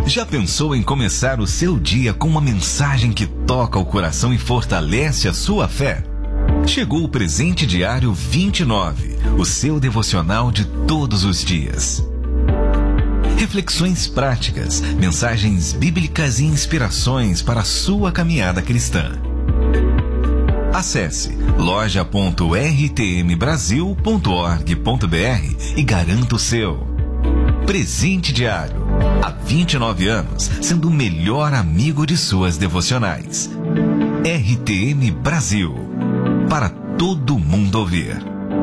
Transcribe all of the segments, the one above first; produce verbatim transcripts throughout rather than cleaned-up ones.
Já pensou em começar o seu dia com uma mensagem que toca o coração e fortalece a sua fé? Chegou o Presente Diário vinte e nove, o seu devocional de todos os dias. Reflexões práticas, mensagens bíblicas e inspirações para a sua caminhada cristã. Acesse loja ponto r t m brasil ponto org ponto b r e garanta o seu. Presente Diário. Há vinte e nove anos, sendo o melhor amigo de suas devocionais. R T M Brasil. Para todo mundo ouvir.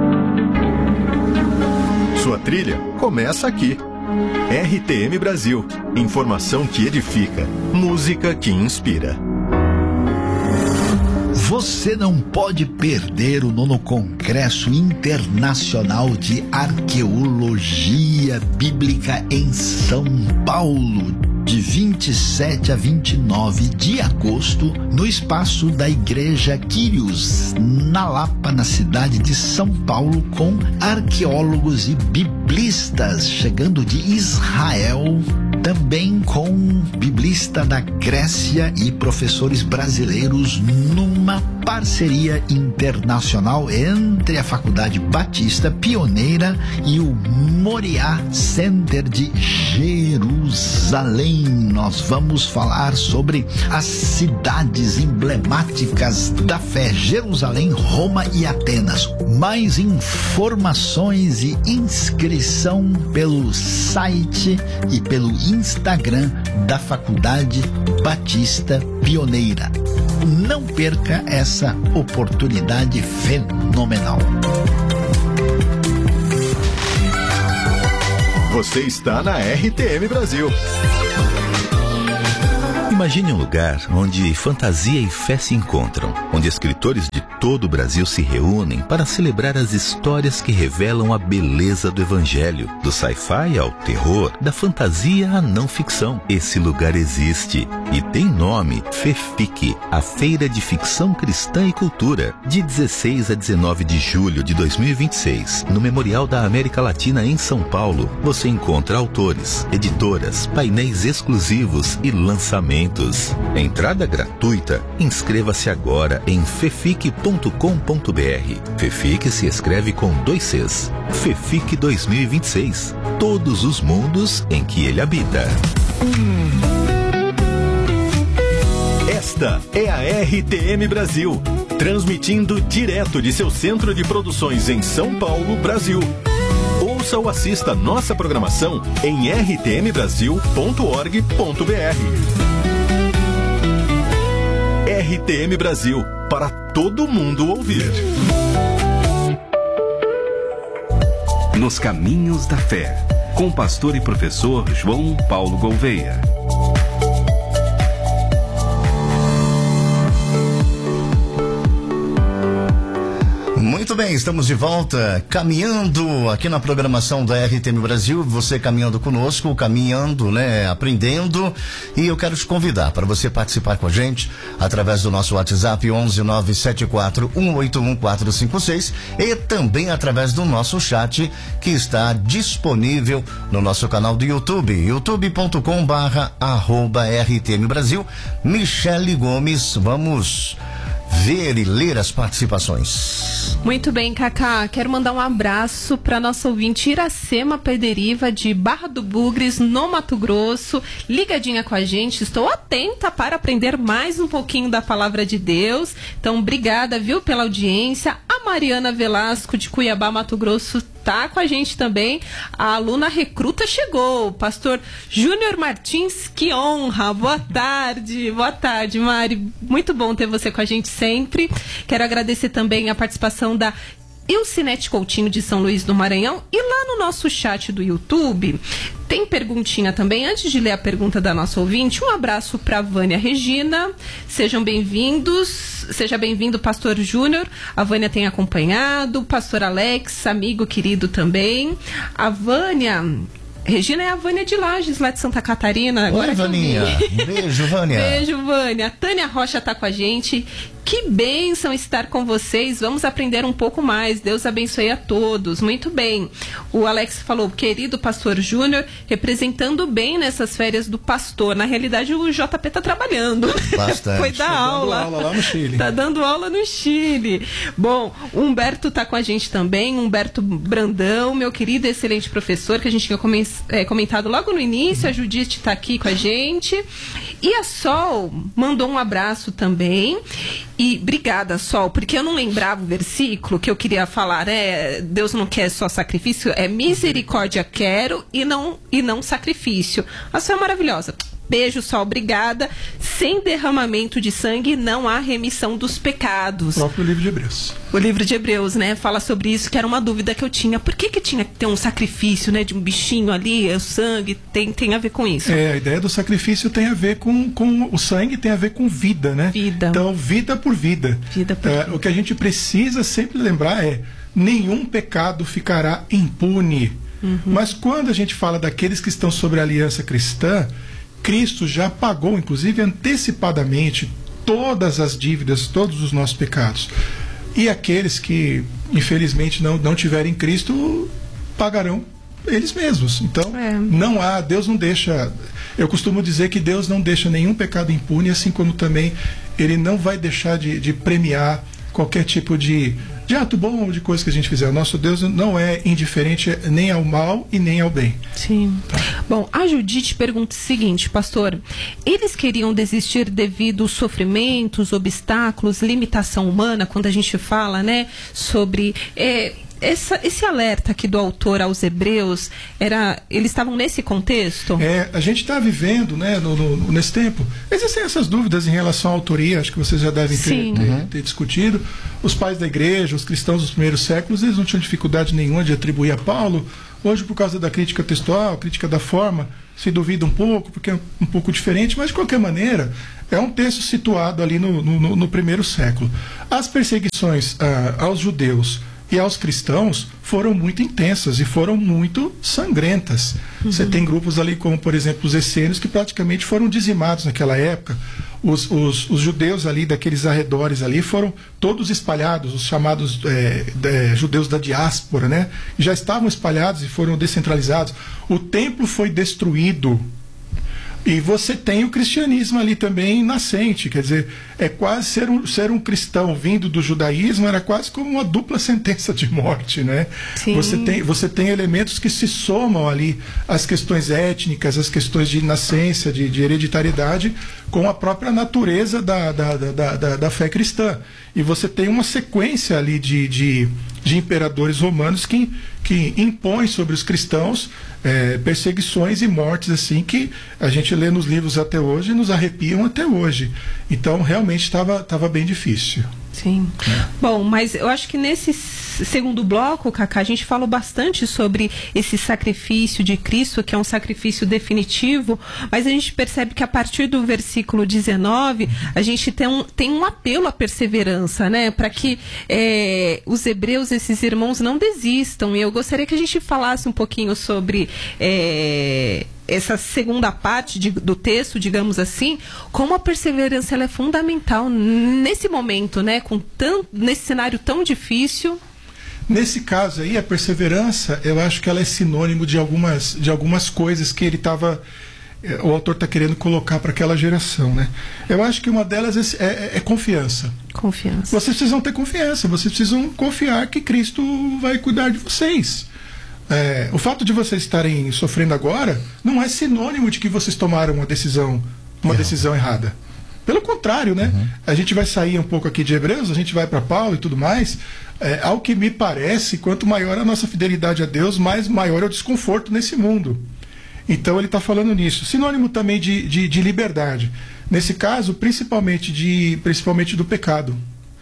Sua trilha começa aqui. R T M Brasil. Informação que edifica. Música que inspira. Você não pode perder o nono Congresso Internacional de Arqueologia Bíblica em São Paulo, de vinte e sete a vinte e nove de agosto, no espaço da Igreja Quírios, na Lapa, na cidade de São Paulo, com arqueólogos e biblistas chegando de Israel, também com biblista da Grécia e professores brasileiros, numa parceria internacional entre a Faculdade Batista Pioneira e o Moriá Center de Jerusalém. Nós vamos falar sobre as cidades emblemáticas da fé: Jerusalém, Roma e Atenas. Mais informações e inscrição pelo site e pelo Instagram da Faculdade Batista Pioneira. Não perca essa oportunidade fenomenal. Você está na R T M Brasil. Imagine um lugar onde fantasia e fé se encontram, onde escritores de todo o Brasil se reúnem para celebrar as histórias que revelam a beleza do Evangelho, do sci-fi ao terror, da fantasia à não ficção. Esse lugar existe e tem nome: FEFIC, a Feira de Ficção Cristã e Cultura, de dezesseis a dezenove de julho de dois mil e vinte e seis, no Memorial da América Latina em São Paulo. Você encontra autores, editoras, painéis exclusivos e lançamentos. Entrada gratuita. Inscreva-se agora em fefic ponto com ponto b r. FEFIC se escreve com dois Cs. FEFIC dois mil e vinte e seis. Todos os mundos em que ele habita. Esta é a R T M Brasil, transmitindo direto de seu centro de produções em São Paulo, Brasil. Ouça ou assista nossa programação em r t m brasil ponto org ponto b r. R T M Brasil, para todo mundo ouvir. Nos Caminhos da Fé, com o pastor e professor João Paulo Gouveia. Muito bem, estamos de volta, caminhando aqui na programação da R T M Brasil, você caminhando conosco, caminhando, né, aprendendo, e eu quero te convidar para você participar com a gente através do nosso WhatsApp onze nove sete quatro um oito um quatro cinco seis e também através do nosso chat que está disponível no nosso canal do YouTube, youtube ponto com barra arroba R T M Brasil. Michele Gomes, vamos ver e ler as participações. Muito bem, Cacá. Quero mandar um abraço para nossa ouvinte Iracema Pederiva, de Barra do Bugres, no Mato Grosso, ligadinha com a gente. Estou atenta para aprender mais um pouquinho da palavra de Deus. Então, obrigada, viu, pela audiência. A Mariana Velasco, de Cuiabá, Mato Grosso, tá com a gente também. A aluna recruta chegou, o pastor Júnior Martins, que honra. Boa tarde, boa tarde, Mari. Muito bom ter você com a gente sempre. Quero agradecer também a participação da Ilcinete Coutinho, de São Luís do Maranhão. E lá no nosso chat do YouTube tem perguntinha também. Antes de ler a pergunta da nossa ouvinte, um abraço para Vânia Regina. Sejam bem-vindos. Seja bem-vindo, pastor Júnior. A Vânia tem acompanhado. O pastor Alex, amigo querido também. A Vânia... Regina é a Vânia de Lages, lá de Santa Catarina. Agora Oi, Vaninha. Um beijo, Vânia. Beijo, Vânia. A Tânia Rocha tá com a gente. Que bênção estar com vocês. Vamos aprender um pouco mais. Deus abençoe a todos. Muito bem. O Alex falou, querido pastor Júnior, representando bem nessas férias do pastor. Na realidade, o J P está trabalhando. Bastante. Foi dar Tá aula. dando aula lá no Chile. Tá dando aula no Chile. Bom, o Humberto está com a gente também. Humberto Brandão, meu querido, excelente professor, que a gente tinha come- é, comentado logo no início. A Judite está aqui com a gente. E a Sol mandou um abraço também. E obrigada, Sol, porque eu não lembrava o versículo que eu queria falar, né? Deus não quer só sacrifício, é misericórdia quero e não, e não sacrifício. A Sol é maravilhosa. Beijo, Sol, obrigada. Sem derramamento de sangue não há remissão dos pecados. O próprio livro de Hebreus. O livro de Hebreus, né, fala sobre isso, que era uma dúvida que eu tinha. Por que que tinha que ter um sacrifício, né, de um bichinho ali, o sangue, tem, tem a ver com isso? É, a ideia do sacrifício tem a ver com, com o sangue, tem a ver com vida, né? Vida. Então, vida por vida. Vida por É, vida. o que a gente precisa sempre lembrar é, nenhum pecado ficará impune. Uhum. Mas quando a gente fala daqueles que estão sobre a aliança cristã, Cristo já pagou, inclusive antecipadamente, todas as dívidas, todos os nossos pecados. E aqueles que, infelizmente, não, não tiverem Cristo, pagarão eles mesmos. Então, É. não há, Deus não deixa. Eu costumo dizer que Deus não deixa nenhum pecado impune, assim como também Ele não vai deixar de, de premiar qualquer tipo de, de ato bom ou de coisa que a gente fizer. O nosso Deus não é indiferente nem ao mal e nem ao bem. Sim. Bom, a Judite pergunta o seguinte, pastor, eles queriam desistir devido aos sofrimentos, obstáculos, limitação humana, quando a gente fala, né, sobre... É, essa, esse alerta aqui do autor aos Hebreus, era, eles estavam nesse contexto? É, a gente está vivendo, né, no, no, nesse tempo, existem essas dúvidas em relação à autoria, acho que vocês já devem ter, Sim. ter, Uhum. ter discutido. Os pais da igreja, os cristãos dos primeiros séculos, eles não tinham dificuldade nenhuma de atribuir a Paulo. Hoje, por causa da crítica textual, crítica da forma, se duvida um pouco, porque é um pouco diferente, mas de qualquer maneira, é um texto situado ali no, no, no primeiro século. As perseguições ah, aos judeus e aos cristãos foram muito intensas e foram muito sangrentas. Uhum. Você tem grupos ali como, por exemplo, os essênios, que praticamente foram dizimados naquela época. Os, os, os judeus ali daqueles arredores ali foram todos espalhados, os chamados é, é, judeus da diáspora, né? Já estavam espalhados e foram descentralizados. O templo foi destruído. E você tem o cristianismo ali também nascente, quer dizer, é quase ser um, ser um cristão vindo do judaísmo era quase como uma dupla sentença de morte, né? Sim. Você tem, você tem elementos que se somam ali às questões étnicas, às questões de nascença, de, de hereditariedade, com a própria natureza da, da, da, da, da fé cristã. E você tem uma sequência ali de, de, de imperadores romanos que, que impõem sobre os cristãos é, perseguições e mortes assim que a gente lê nos livros até hoje e nos arrepiam até hoje. Então realmente estava estava bem difícil. Sim. É. Bom, mas eu acho que nesse segundo bloco, Cacá, a gente falou bastante sobre esse sacrifício de Cristo, que é um sacrifício definitivo, mas a gente percebe que a partir do versículo dezenove, a gente tem um, tem um apelo à perseverança, né? Para que é, os hebreus, esses irmãos, não desistam. E eu gostaria que a gente falasse um pouquinho sobre... É, essa segunda parte de, do texto, digamos assim, como a perseverança ela é fundamental nesse momento, né? Com tão, nesse cenário tão difícil. Nesse caso aí, a perseverança, eu acho que ela é sinônimo de algumas, de algumas coisas que ele estava... O autor está querendo colocar para aquela geração, né? Eu acho que uma delas é, é, é confiança. Confiança. Vocês precisam ter confiança, vocês precisam confiar que Cristo vai cuidar de vocês. É, o fato de vocês estarem sofrendo agora não é sinônimo de que vocês tomaram uma decisão, uma decisão errada. Pelo contrário, né? Uhum. A gente vai sair um pouco aqui de Hebreus, a gente vai para Paulo e tudo mais. É, ao que me parece, quanto maior a nossa fidelidade a Deus, mais maior é o desconforto nesse mundo. Então ele está falando nisso. Sinônimo também de, de, de liberdade. Nesse caso, principalmente, de, principalmente do pecado.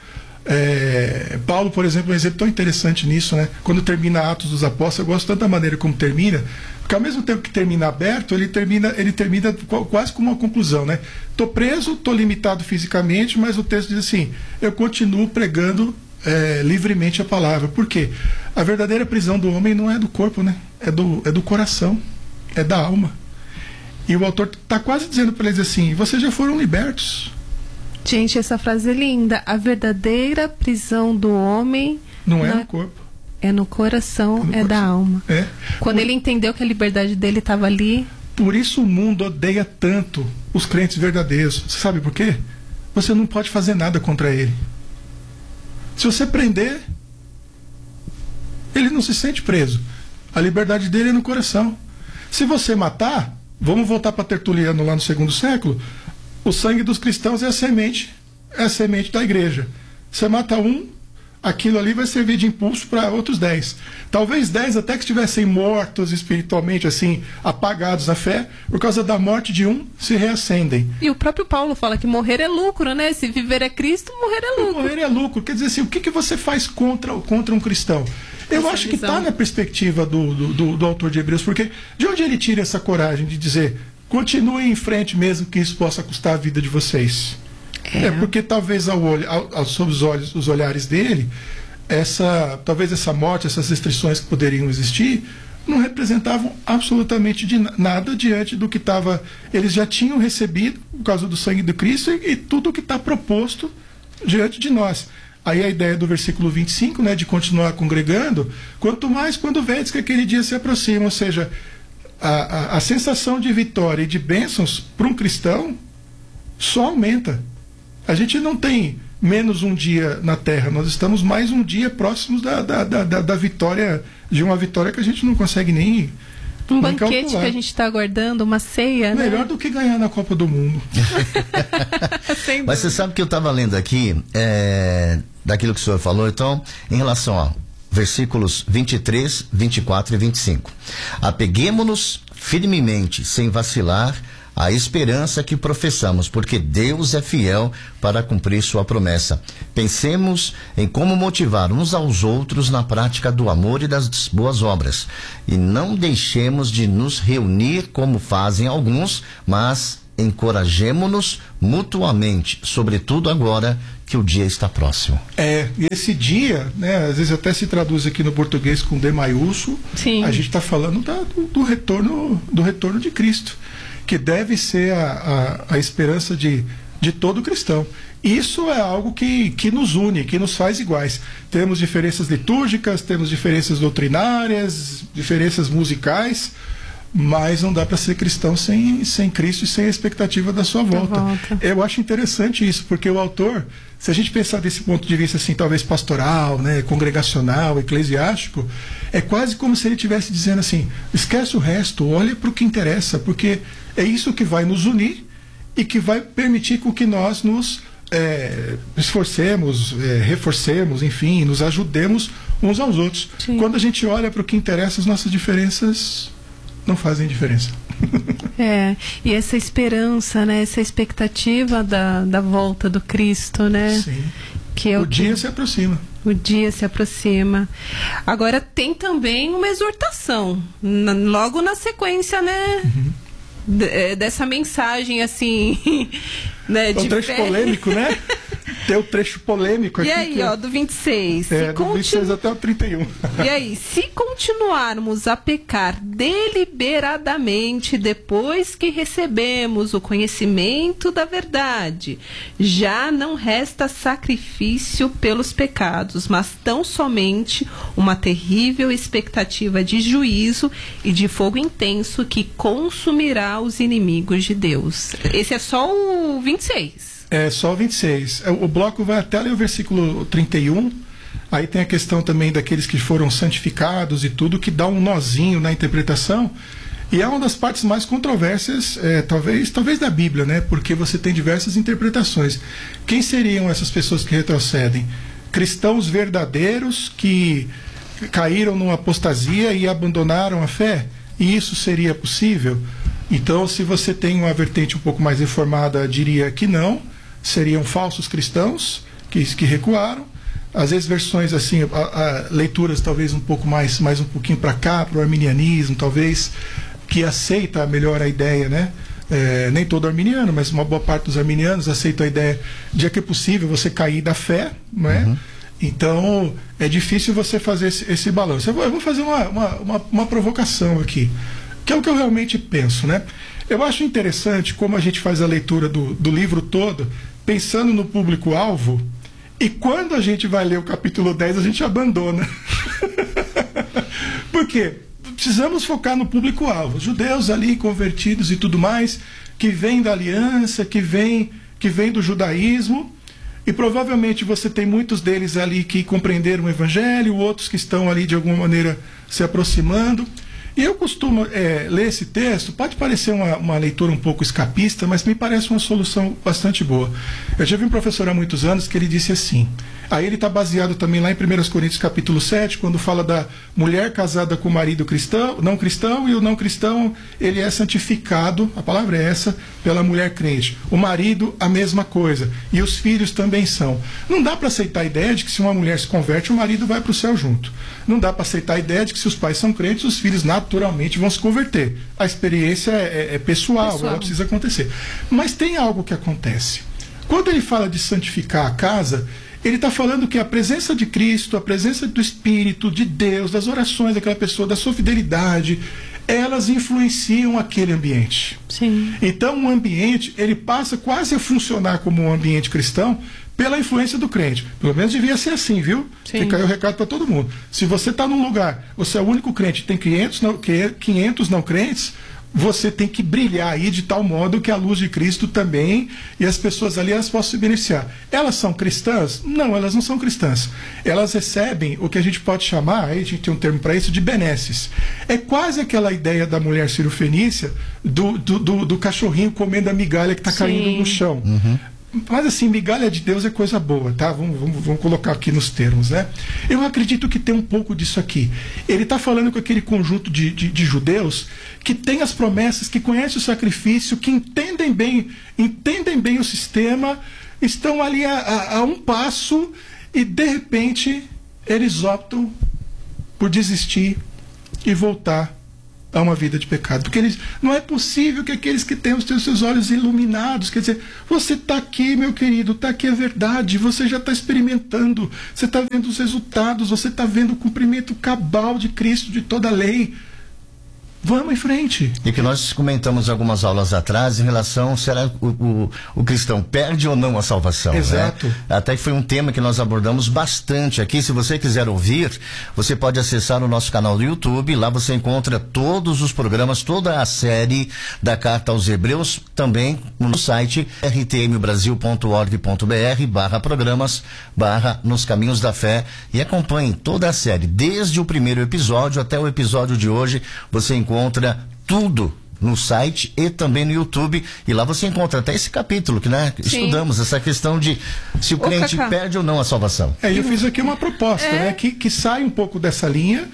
É, Paulo, por exemplo, é um exemplo tão interessante nisso, né? Quando termina Atos dos Apóstolos, eu gosto tanto da maneira como termina, porque ao mesmo tempo que termina aberto, ele termina, ele termina quase como uma conclusão, né? Tô preso, tô limitado fisicamente, mas o texto diz assim: eu continuo pregando é, livremente a palavra. Por quê? A verdadeira prisão do homem não é do corpo, né? É do, é do coração, é da alma. E o autor está quase dizendo para eles assim: vocês já foram libertos. Gente, essa frase é linda. A verdadeira prisão do homem Não é na- no corpo. é no coração, É no é da coração. alma. É. Quando ele entendeu que a liberdade dele estava ali, Por isso o mundo odeia tanto os crentes verdadeiros. Você sabe por quê? Você não pode fazer nada contra ele. Se você prender, ele não se sente preso. A liberdade dele é no coração. Se você matar, vamos voltar para Tertuliano lá no segundo século, o sangue dos cristãos é a semente, é a semente da igreja. Você mata um, aquilo ali vai servir de impulso para outros dez. Talvez dez até que estivessem mortos espiritualmente, assim, apagados na fé, por causa da morte de um, se reacendem. e o próprio Paulo fala que morrer é lucro, né? Se viver é Cristo, morrer é lucro. Morrer é lucro. Quer dizer assim, o que, que você faz contra, contra um cristão? Eu Essa acho que visão. está na perspectiva do, do, do, do autor de Hebreus, porque de onde ele tira essa coragem de dizer, continuem em frente mesmo que isso possa custar a vida de vocês? É, É. porque talvez ao olho, ao, ao, sob os olhos, os olhares dele, essa, talvez essa morte, essas restrições que poderiam existir, não representavam absolutamente de na- nada diante do que estava. Eles já tinham recebido por causa do sangue de Cristo e, e tudo o que está proposto diante de nós. Aí a ideia do versículo vinte e cinco, né, de continuar congregando, quanto mais quando vedes que aquele dia se aproxima, ou seja, a, a, a sensação de vitória e de bênçãos para um cristão só aumenta. A gente não tem menos um dia na Terra, nós estamos mais um dia próximos da, da, da, da, da vitória, de uma vitória que a gente não consegue nem, Um nem banquete calcular. que a gente está aguardando, uma ceia, Melhor né? do que ganhar na Copa do Mundo. Sem Mas você sabe que eu estava lendo aqui, é, daquilo que o senhor falou, então, em relação a versículos vinte e três, vinte e quatro e vinte e cinco. Apeguemo-nos firmemente, sem vacilar, à esperança que professamos, porque Deus é fiel para cumprir sua promessa. Pensemos em como motivar uns aos outros na prática do amor e das boas obras. E não deixemos de nos reunir como fazem alguns, mas encorajemo-nos mutuamente, sobretudo agora que o dia está próximo. É, e esse dia, né, às vezes até se traduz aqui no português com D maiúsculo. Sim. A gente está falando da- do, do retorno do retorno de Cristo, que deve ser a, a, a esperança de, de todo cristão. Isso é algo que, que nos une, que nos faz iguais. Temos diferenças litúrgicas, temos diferenças doutrinárias, diferenças musicais, mas não dá para ser cristão sem, sem Cristo e sem a expectativa da sua volta. volta. Eu acho interessante isso, porque o autor, se a gente pensar desse ponto de vista assim, talvez pastoral, né, congregacional, eclesiástico, é quase como se ele estivesse dizendo assim, esquece o resto, olha para o que interessa, porque é isso que vai nos unir e que vai permitir com que nós nos é, esforcemos, é, reforcemos, enfim, nos ajudemos uns aos outros. Sim. Quando a gente olha para o que interessa, as nossas diferenças não fazem diferença. É, e essa esperança, né? Essa expectativa da, da volta do Cristo, né? Sim. Que é O o, dia que- se aproxima. o dia se aproxima. Agora tem também uma exortação, na- logo na sequência, né? Uhum. D- é, dessa mensagem assim, né? É um de trecho fé. polêmico, né? Tem o trecho polêmico aqui. E aí, que é- ó, do vinte e seis. É, se do vinte e seis continu- até o trinta e um. E aí, se continuarmos a pecar deliberadamente depois que recebemos o conhecimento da verdade, já não resta sacrifício pelos pecados, mas tão somente uma terrível expectativa de juízo e de fogo intenso que consumirá os inimigos de Deus. Esse é só o vinte e seis. É só o vinte e seis. É, o bloco vai até ali o versículo trinta e um. Aí tem a questão também daqueles que foram santificados e tudo, que dá um nozinho na interpretação. E é uma das partes mais controversas, é, talvez, talvez da Bíblia, né? Porque você tem diversas interpretações. Quem seriam essas pessoas que retrocedem? Cristãos verdadeiros que caíram numa apostasia e abandonaram a fé? E isso seria possível? Então, se você tem uma vertente um pouco mais reformada, diria que não. Seriam falsos cristãos que, que recuaram. Às vezes versões assim, a, a, leituras talvez um pouco mais, mais um pouquinho para cá, para o arminianismo, talvez, que aceita melhor a ideia, né? É, nem todo arminiano, mas uma boa parte dos arminianos aceita a ideia de que é possível você cair da fé, não é? Uhum. Então, é difícil você fazer esse, esse balanço. Eu vou, eu vou fazer uma, uma, uma, uma provocação aqui. que é o que eu realmente penso, né? Eu acho interessante como a gente faz a leitura do, do livro todo, pensando no público-alvo, e quando a gente vai ler o capítulo dez, a gente abandona. Por quê? Precisamos focar no público-alvo, judeus ali convertidos e tudo mais, que vêm da aliança, que vêm que vem do judaísmo, e provavelmente você tem muitos deles ali que compreenderam o evangelho, outros que estão ali de alguma maneira se aproximando. E eu costumo é, ler esse texto, pode parecer uma, uma leitura um pouco escapista, mas me parece uma solução bastante boa. Eu já vi um professor há muitos anos que ele disse assim, aí ele está baseado também lá em primeira Coríntios capítulo sete, quando fala da mulher casada com o marido cristão, não cristão, e o não cristão, ele é santificado, a palavra é essa, pela mulher crente. O marido, a mesma coisa, e os filhos também são. Não dá para aceitar a ideia de que se uma mulher se converte, o marido vai para o céu junto. Não dá para aceitar a ideia de que se os pais são crentes, os filhos naturalmente vão se converter. A experiência é, é pessoal, pessoal, ela precisa acontecer. Mas tem algo que acontece. Quando ele fala de santificar a casa, ele está falando que a presença de Cristo, a presença do Espírito, de Deus, das orações daquela pessoa, da sua fidelidade, elas influenciam aquele ambiente. Sim. Então o ambiente, ele passa quase a funcionar como um ambiente cristão pela influência do crente. Pelo menos devia ser assim, viu? Sim. Fica aí o recado para todo mundo. Se você está num lugar, você é o único crente, tem quinhentos não, quinhentos não crentes, você tem que brilhar aí de tal modo que a luz de Cristo também, e as pessoas ali, elas possam se beneficiar. Elas são cristãs? Não, elas não são cristãs. Elas recebem o que a gente pode chamar, aí a gente tem um termo para isso, de benesses. É quase aquela ideia da mulher cirofenícia, do, do, do, do cachorrinho comendo a migalha que está caindo no chão. Uhum. Mas assim, migalha de Deus é coisa boa, tá? Vamos, vamos, vamos colocar aqui nos termos, né? Eu acredito que tem um pouco disso aqui. Ele está falando com aquele conjunto de, de, de judeus que tem as promessas, que conhecem o sacrifício, que entendem bem, entendem bem o sistema, estão ali a, a, a um passo e de repente eles optam por desistir e voltar a uma vida de pecado, porque eles, não é possível que aqueles que têm os seus olhos iluminados, quer dizer, você está aqui, meu querido, está aqui a verdade, você já está experimentando, você está vendo os resultados, você está vendo o cumprimento cabal de Cristo, de toda a lei. Vamos em frente. E que nós comentamos algumas aulas atrás em relação será o, o, o cristão perde ou não a salvação. Exato. Né? Até que foi um tema que nós abordamos bastante aqui. Se você quiser ouvir, você pode acessar o nosso canal do YouTube. Lá você encontra todos os programas, toda a série da Carta aos Hebreus, também no site r t m brasil ponto org ponto b r barra programas barra nos caminhos da fé, e acompanhe toda a série, desde o primeiro episódio até o episódio de hoje. Você encontra encontra tudo no site e também no YouTube, e lá você encontra até esse capítulo que, né, estudamos essa questão de se o Ô, crente Cacá. perde ou não a salvação. É, eu fiz aqui uma proposta, é. né, que, que sai um pouco dessa linha,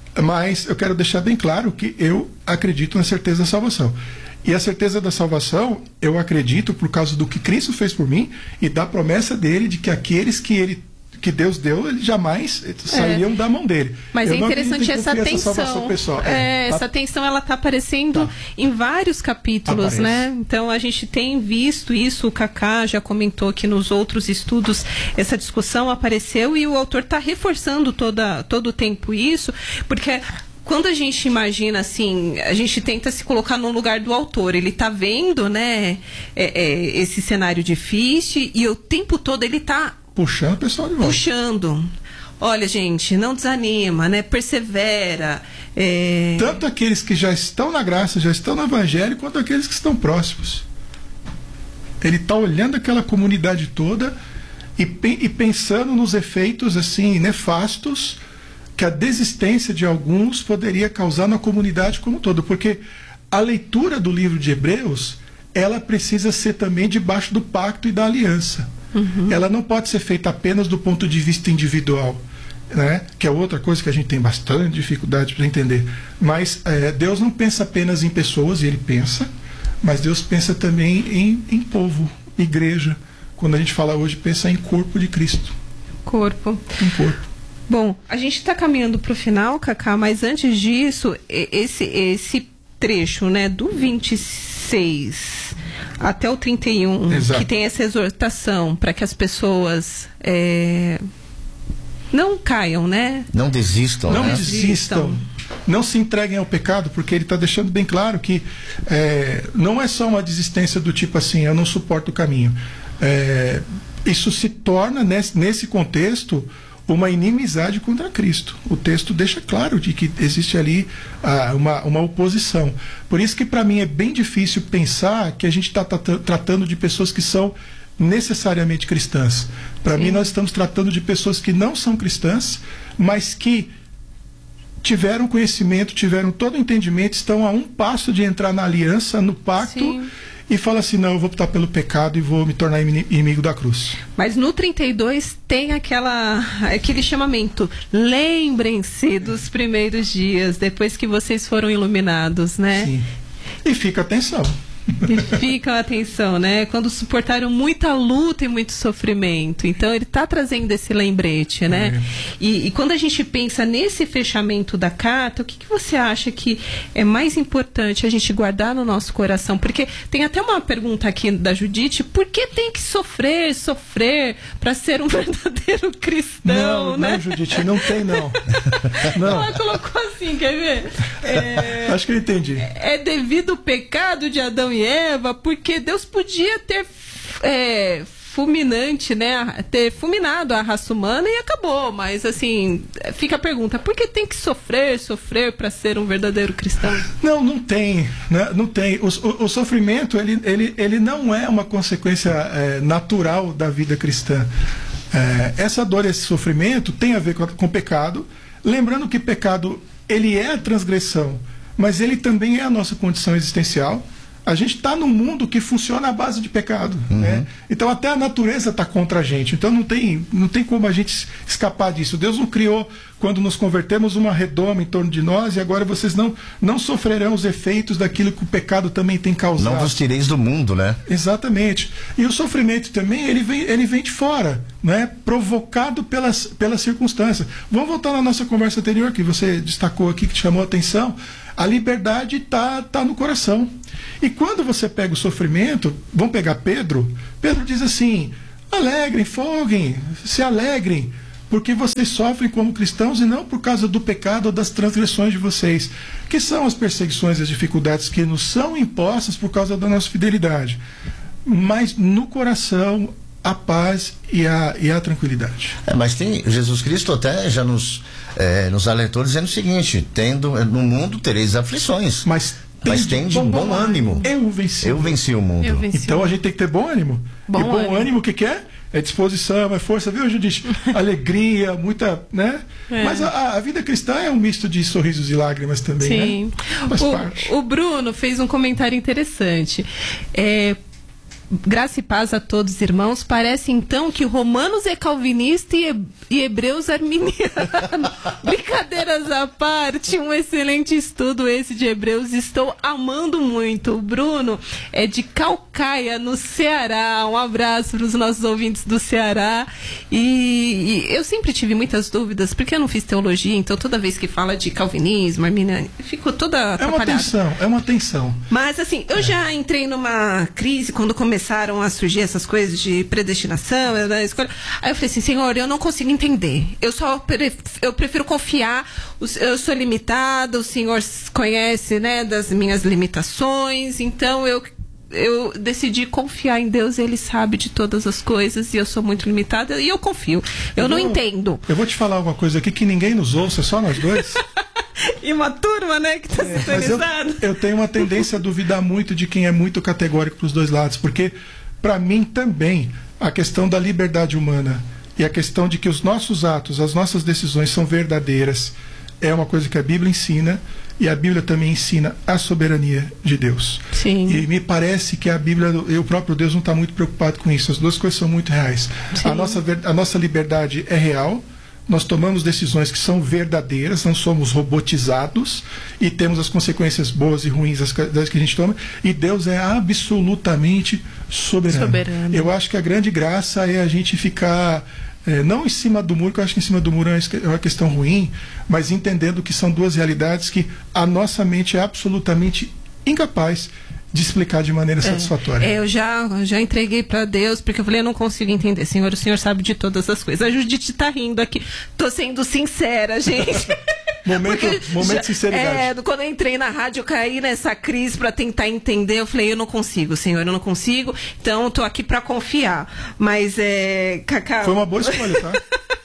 mas eu quero deixar bem claro que eu acredito na certeza da salvação. E a certeza da salvação, eu acredito por causa do que Cristo fez por mim e da promessa dele de que aqueles que ele que Deus deu, eles jamais sairiam é. da mão dele. Mas eu é interessante essa tensão. É, é, essa tensão, ela está aparecendo tá. em vários capítulos, Aparece. né? Então a gente tem visto isso, o Cacá já comentou aqui nos outros estudos, essa discussão apareceu e o autor está reforçando toda, todo o tempo isso, porque quando a gente imagina assim, a gente tenta se colocar no lugar do autor, ele está vendo, né, é, é, esse cenário difícil e o tempo todo ele está puxando o pessoal de volta. Puxando. Olha, gente, não desanima, né? Persevera. É... Tanto aqueles que já estão na graça, já estão no evangelho, quanto aqueles que estão próximos. Ele está olhando aquela comunidade toda e, e pensando nos efeitos assim nefastos que a desistência de alguns poderia causar na comunidade como um todo. Porque a leitura do livro de Hebreus, ela precisa ser também debaixo do pacto e da aliança. Uhum. Ela não pode ser feita apenas do ponto de vista individual, né? Que é outra coisa que a gente tem bastante dificuldade para entender. Mas é, Deus não pensa apenas em pessoas, e Ele pensa, mas Deus pensa também em, em povo, igreja. Quando a gente fala hoje, pensa em corpo de Cristo. Corpo. Em corpo. Bom, a gente está caminhando para o final, Cacá, mas antes disso, esse, esse trecho, né, do vinte e seis até o trinta e um, Exato. que tem essa exortação para que as pessoas é, não caiam, né? Não desistam. Não né? desistam. não se entreguem ao pecado, porque ele está deixando bem claro que é, não é só uma desistência do tipo assim, eu não suporto o caminho. É, isso se torna, nesse, nesse contexto, uma inimizade contra Cristo. O texto deixa claro de que existe ali ah, uma, uma oposição. Por isso que para mim é bem difícil pensar que a gente está tratando de pessoas que são necessariamente cristãs. Para mim nós estamos tratando de pessoas que não são cristãs, mas que tiveram conhecimento, tiveram todo o entendimento, estão a um passo de entrar na aliança, no pacto. Sim. E fala assim, não, eu vou optar pelo pecado e vou me tornar inimigo da cruz. Mas no trinta e dois tem aquela, aquele chamamento, lembrem-se dos primeiros dias, depois que vocês foram iluminados, né? Sim. E fica atenção. E fica a atenção, né? Quando suportaram muita luta e muito sofrimento. Então ele está trazendo esse lembrete, né? É. E, e quando a gente pensa nesse fechamento da carta, o que, que você acha que é mais importante a gente guardar no nosso coração? Porque tem até uma pergunta aqui da Judite: por que tem que sofrer, sofrer para ser um verdadeiro cristão? Não, né? não, Judite, não tem não. Não. Ela colocou assim, quer ver? É, acho que eu entendi. É devido ao pecado de Adão e Eva, porque Deus podia ter é, fulminante, né, ter fulminado a raça humana e acabou, mas assim, fica a pergunta, por que tem que sofrer, sofrer para ser um verdadeiro cristão? Não, não tem, né? Não tem. O, o, o sofrimento, ele, ele, ele não é uma consequência é, natural da vida cristã. É, essa dor, esse sofrimento tem a ver com, com pecado, lembrando que pecado, ele é a transgressão, mas ele também é a nossa condição existencial. A gente está num mundo que funciona à base de pecado, uhum. né? Então até a natureza está contra a gente. Então não tem, não tem como a gente escapar disso. Deus não criou, quando nos convertemos, uma redoma em torno de nós, e agora vocês não, não sofrerão os efeitos daquilo que o pecado também tem causado. Não vos tireis do mundo, né? Exatamente. E o sofrimento também, ele vem, ele vem de fora, né? Provocado pelas, pelas circunstâncias. Vamos voltar na nossa conversa anterior, que você destacou aqui, que te chamou a atenção. A liberdade está tá no coração. E quando você pega o sofrimento, vamos pegar Pedro, Pedro diz assim, alegrem, folguem, se alegrem, porque vocês sofrem como cristãos e não por causa do pecado ou das transgressões de vocês, que são as perseguições e as dificuldades que nos são impostas por causa da nossa fidelidade. Mas no coração, a paz e a, e a tranquilidade. É, mas tem, Jesus Cristo até já nos, é, nos alertou dizendo o seguinte, tendo, no mundo tereis aflições, mas tem mas tem de bom, bom ânimo. Eu venci, Eu venci o mundo. Eu venci então o mundo. A gente tem que ter bom ânimo. Bom e bom ânimo, ânimo o que, que é? É disposição, é força, viu, Judite? Alegria, muita, né? É. Mas a, a vida cristã é um misto de sorrisos e lágrimas também, Sim. né? Faz o, parte. O Bruno fez um comentário interessante. É... Graça e paz a todos, irmãos. Parece então que Romanos é calvinista e, e Hebreus arminiano. Brincadeiras à parte, um excelente estudo esse de Hebreus. Estou amando muito. O Bruno é de Calcaia, no Ceará. Um abraço para os nossos ouvintes do Ceará. E, e eu sempre tive muitas dúvidas, porque eu não fiz teologia, então toda vez que fala de calvinismo, arminiano, eu fico toda atrapalhada. É uma tensão, é uma tensão. Mas assim, eu é. já entrei numa crise quando comecei começaram a surgir essas coisas de predestinação, da escolha. Aí eu falei assim, Senhor, eu não consigo entender. Eu só prefiro, eu prefiro confiar. Eu sou limitada, o Senhor conhece, né, das minhas limitações. Então eu eu decidi confiar em Deus. Ele sabe de todas as coisas e eu sou muito limitada e eu confio. Eu, eu não vou, entendo. Eu vou te falar uma coisa aqui que ninguém nos ouça, só nós dois. E uma turma, né, que está é, sintonizada. Eu, eu tenho uma tendência a duvidar muito de quem é muito categórico para os dois lados, porque, para mim também, a questão da liberdade humana e a questão de que os nossos atos, as nossas decisões são verdadeiras, é uma coisa que a Bíblia ensina, e a Bíblia também ensina a soberania de Deus. Sim. E me parece que a Bíblia e o próprio Deus não está muito preocupado com isso. As duas coisas são muito reais. A nossa, a nossa liberdade é real. Nós tomamos decisões que são verdadeiras, não somos robotizados e temos as consequências boas e ruins das, das que a gente toma, e Deus é absolutamente soberano. soberano. Eu acho que a grande graça é a gente ficar, é, não em cima do muro, que eu acho que em cima do muro é uma questão ruim, mas entendendo que são duas realidades que a nossa mente é absolutamente incapaz de explicar de maneira é, satisfatória. É, eu já, já entreguei para Deus, porque eu falei, eu não consigo entender, Senhor, o Senhor sabe de todas as coisas. A Judite tá rindo aqui, tô sendo sincera, gente. Momento, Porque momento já- de sinceridade. É, quando eu entrei na rádio, eu caí nessa crise pra tentar entender. Eu falei, eu não consigo, senhor, eu não consigo. Então, eu tô aqui pra confiar. Mas, é... Cacá... Foi uma boa escolha, tá?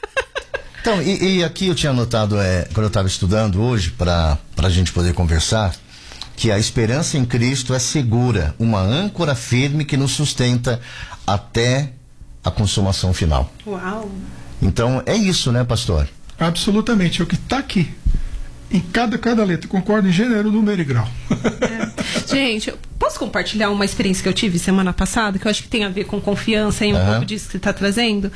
Então, e, e aqui eu tinha anotado, é, quando eu estava estudando hoje, para a gente poder conversar, que a esperança em Cristo é segura, uma âncora firme que nos sustenta até a consumação final. Uau! Então, é isso, né, pastor? Absolutamente. É o que está aqui. Em cada, cada letra. Concordo em gênero, número e grau. Gente, eu posso compartilhar uma experiência que eu tive semana passada, que eu acho que tem a ver com confiança e um Aham. pouco disso que você está trazendo?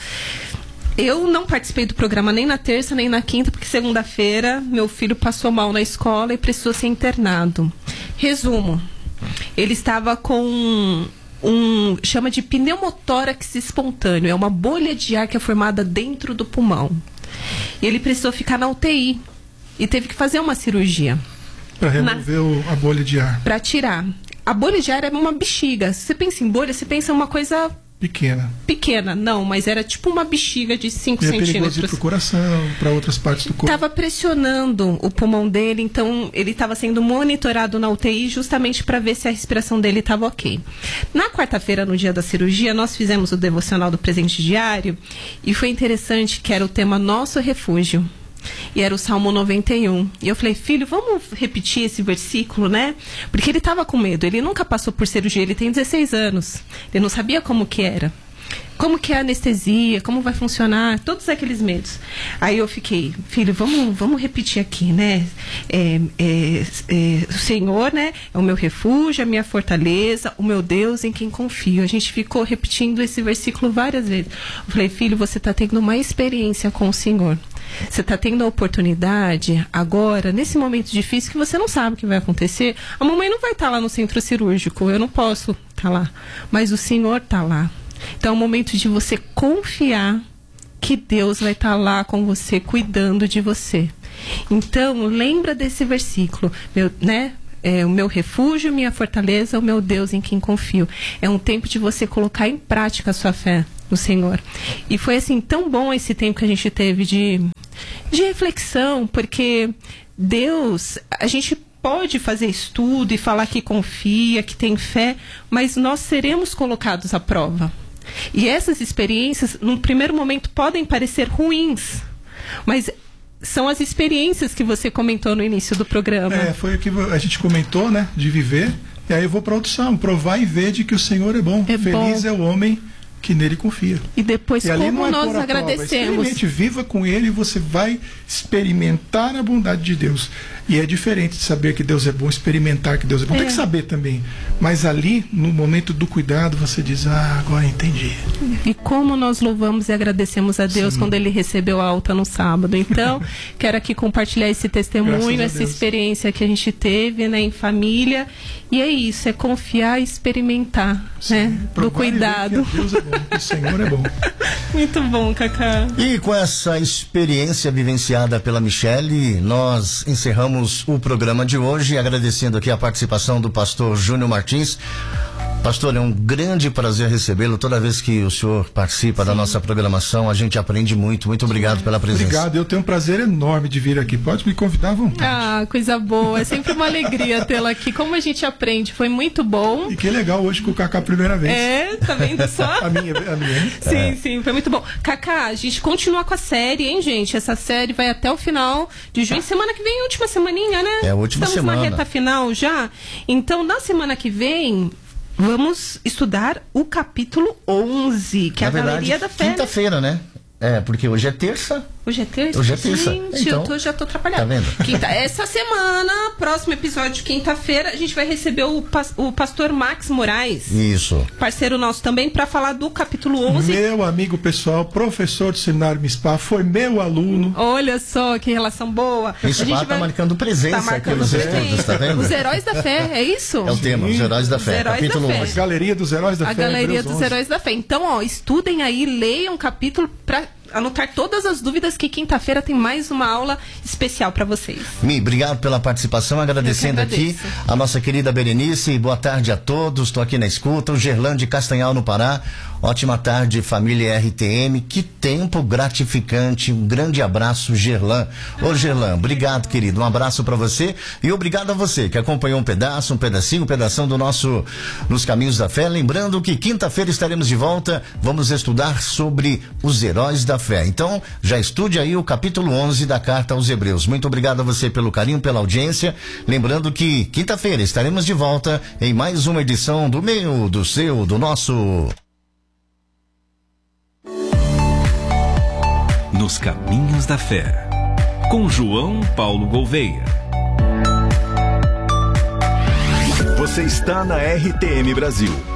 Eu não participei do programa nem na terça, nem na quinta, porque segunda-feira meu filho passou mal na escola e precisou ser internado. Resumo, ele estava com um, chama de pneumotórax espontâneo, é uma bolha de ar que é formada dentro do pulmão. E ele precisou ficar na U T I e teve que fazer uma cirurgia Para remover o- a bolha de ar. para tirar. A bolha de ar é uma bexiga. Se você pensa em bolha, você pensa em uma coisa Pequena. pequena. Não, mas era tipo uma bexiga de cinco E é perigoso ir centímetros. pro coração, para outras partes do corpo. Estava pressionando o pulmão dele, então ele estava sendo monitorado na U T I justamente para ver se a respiração dele estava ok. Na quarta-feira, no dia da cirurgia, nós fizemos o devocional do presente diário e foi interessante que era o tema Nosso Refúgio. E era o Salmo noventa e um. E eu falei, filho, vamos repetir esse versículo, né? Porque ele estava com medo. Ele nunca passou por cirurgia, ele tem dezesseis anos. Ele não sabia como que era. Como que é a anestesia, como vai funcionar, todos aqueles medos. Aí eu fiquei, filho, vamos, vamos repetir aqui, né? É, é, é, o Senhor, né? É o meu refúgio, a minha fortaleza, o meu Deus em quem confio. A gente ficou repetindo esse versículo várias vezes. Eu falei, filho, você está tendo uma experiência com o Senhor. Você está tendo a oportunidade agora, nesse momento difícil que você não sabe o que vai acontecer. A mamãe não vai estar lá no centro cirúrgico, eu não posso estar lá. Mas o Senhor está lá. Então é o momento de você confiar que Deus vai estar lá com você, cuidando de você. Então, lembra desse versículo, meu, né? É o meu refúgio, minha fortaleza, o meu Deus em quem confio. É um tempo de você colocar em prática a sua fé no Senhor. E foi assim tão bom esse tempo que a gente teve de, de reflexão, porque Deus, a gente pode fazer estudo e falar que confia, que tem fé, mas nós seremos colocados à prova. E essas experiências, num primeiro momento, podem parecer ruins, mas são as experiências que você comentou no início do programa. É, foi o que a gente comentou, né? De viver. E aí eu vou para outro salmo. Provar e ver de que o Senhor é bom. É Feliz bom. é o homem que nele confia. E depois, E ali como não é nós pôr à prova, agradecemos. experimente, viva com ele e você vai experimentar a bondade de Deus. E é diferente de saber que Deus é bom, experimentar que Deus é bom. É. Tem que saber também. Mas ali, no momento do cuidado, você diz, ah, agora entendi. E como nós louvamos e agradecemos a Deus Sim. quando Ele recebeu a alta no sábado. Então, quero aqui compartilhar esse testemunho, Graças a essa Deus. experiência que a gente teve, né, em família. E é isso, é confiar e experimentar, né, do Provar e ver cuidado. que Deus é bom, que o Senhor é bom. Muito bom, Cacá. E com essa experiência vivenciada pela Michele, nós encerramos o programa de hoje, agradecendo aqui a participação do pastor Júnior Martins. Pastor, é um grande prazer recebê-lo. Toda vez que o senhor participa da nossa programação, a gente aprende muito. Muito obrigado pela presença. Obrigado, eu tenho um prazer enorme de vir aqui. Pode me convidar à vontade. Ah, coisa boa. É sempre uma alegria tê-la aqui. Como a gente aprende, foi muito bom. E que legal hoje com o Cacá a primeira vez. É, tá vendo só? A minha, a minha. Sim, sim, foi muito bom. Cacá, a gente continua com a série, hein, gente? Essa série vai até o final de junho. Semana que vem, última semaninha, né? É a última Estamos semana. na reta final já. Então, na semana que vem, vamos estudar o capítulo onze, que é Na a verdade, Galeria da Fé. Né? quinta-feira, né? É, porque hoje é terça. Hoje é terça? Hoje é terça. Gente, Então, eu tô, já tô atrapalhada. tá vendo? Quinta, essa semana, próximo episódio, quinta-feira, a gente vai receber o, pas- o pastor Max Moraes, Isso. parceiro nosso também, para falar do capítulo onze. Meu amigo pessoal, professor do seminário MISPA, foi meu aluno. Olha só que relação boa. Isso lá tá marcando presença Tá aqui marcando nos presença. estudos, tá vendo? Os heróis da fé, é isso? É o tema, os heróis da fé, Os heróis capítulo da fé. onze. Galeria dos Heróis da A Fé. Galeria Hebreus dos onze. Heróis da Fé. Então, ó, estudem aí, leiam um capítulo pra anotar todas as dúvidas, que quinta-feira tem mais uma aula especial para vocês. Mi, obrigado pela participação, agradecendo aqui a nossa querida Berenice. Boa tarde a todos, estou aqui na escuta. O Gerlão de Castanhal, no Pará. Ótima tarde, família R T M. Que tempo gratificante. Um grande abraço, Gerlão. Ô, Gerlão, obrigado, querido. Um abraço para você e obrigado a você que acompanhou um pedaço, um pedacinho, um pedação do nosso Nos Caminhos da Fé. Lembrando que quinta-feira estaremos de volta. Vamos estudar sobre os heróis da fé. Então, já estude aí o capítulo onze da Carta aos Hebreus. Muito obrigado a você pelo carinho, pela audiência. Lembrando que quinta-feira estaremos de volta em mais uma edição do meu, do seu, do nosso... Nos Caminhos da Fé, com João Paulo Gouveia. Você está na R T M Brasil.